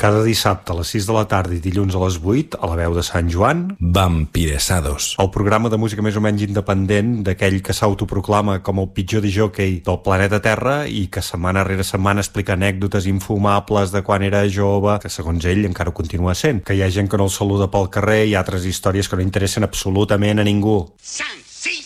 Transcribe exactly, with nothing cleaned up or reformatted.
Cada dissabte a les sis de la tarda i dilluns a les vuit, a la veu de Sant Joan, Vampiresados. El programa de música més o menys independent d'aquell que s'autoproclama com el pitjor discjòquei del planeta Terra i que setmana rere setmana explica anècdotes infumables de quan era jove, que segons ell encara ho continua sent. Que hi ha gent que no el saluda pel carrer i altres històries que no interessen absolutament a ningú. Sant!